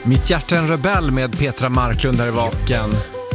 Mitt hjärta en rebell med Petra Marklund här i Vaken.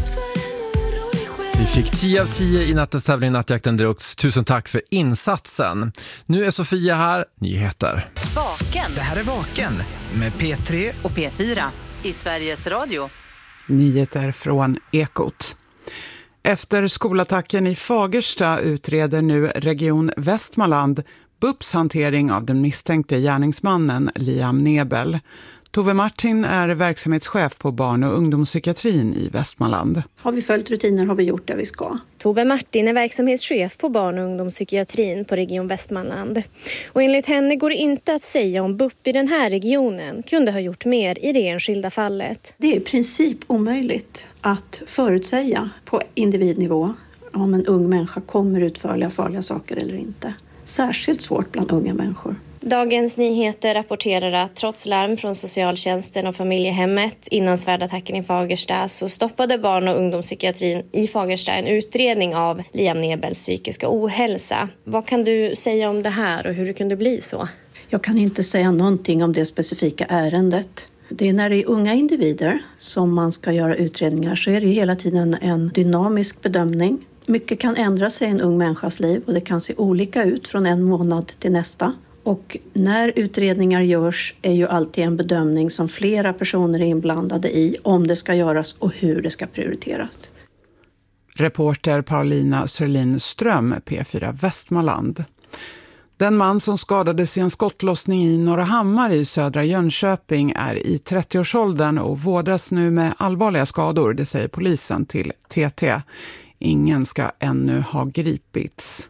Vi fick 10 av 10 i nattens tävling Nattjakten Deluxe. Tusen tack för insatsen. Nu är Sofia här. Nyheter. Vaken. Det här är Vaken med P3 och P4 i Sveriges Radio. Nyheter från Ekot. Efter skolattacken i Fagersta utreder nu Region Västmanland BUPs hantering av den misstänkte gärningsmannen Liam Nebel. Tove Martin är verksamhetschef på barn- och ungdomspsykiatrin i Västmanland. Har vi följt rutiner har vi gjort det vi ska. Tove Martin är verksamhetschef på barn- och ungdomspsykiatrin på Region Västmanland. Och enligt henne går det inte att säga om BUP i den här regionen kunde ha gjort mer i det enskilda fallet. Det är i princip omöjligt att förutsäga på individnivå om en ung människa kommer utföra farliga saker eller inte. Särskilt svårt bland unga människor. Dagens Nyheter rapporterar att trots larm från socialtjänsten och familjehemmet innan svärdattacken i Fagersta så stoppade barn- och ungdomspsykiatrin i Fagersta en utredning av Liam Nebels psykiska ohälsa. Vad kan du säga om det här och hur det kunde bli så? Jag kan inte säga någonting om det specifika ärendet. Det är när det är unga individer som man ska göra utredningar så är det hela tiden en dynamisk bedömning. Mycket kan ändra sig i en ung människas liv och det kan se olika ut från en månad till nästa. Och när utredningar görs är ju alltid en bedömning som flera personer är inblandade i om det ska göras och hur det ska prioriteras. Reporter Paulina Sörlin Ström, P4 Västmanland. Den man som skadades i en skottlossning i Norrahammar i södra Jönköping är i 30-årsåldern och vårdas nu med allvarliga skador, det säger polisen till TT. Ingen ska ännu ha gripits.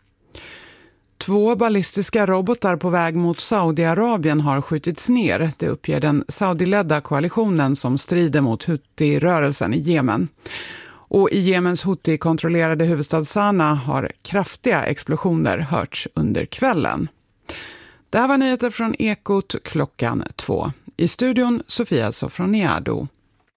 2 ballistiska robotar på väg mot Saudiarabien har skjutits ner. Det uppger den Saudi-ledda koalitionen som strider mot Houthi-rörelsen i Jemen. Och i Jemens Houthi-kontrollerade huvudstad Sanaa har kraftiga explosioner hörts under kvällen. Det här var nyheter från Ekot klockan 2. I studion Sofia Sofroniado.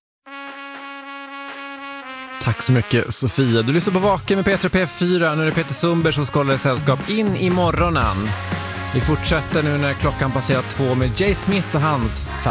Tack så mycket Sofia. Du lyssnar på Vaken med Petra P4. Nu är det Peter Sundberg som ska hålla sällskap in i morgonen. Vi fortsätter nu när klockan passerar 2 med Jay Smith och hans